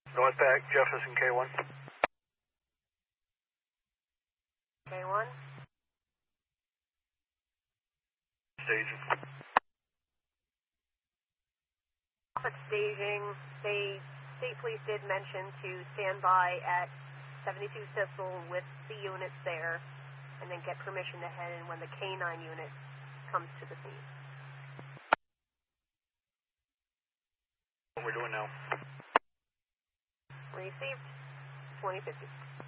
Northback, Jefferson K1. K1. Staging. At staging, State Police did mention to stand by at 72 Cecil with the units there, and then get permission to head in when the K9 unit comes to the scene. What we're doing now. Received, 2050.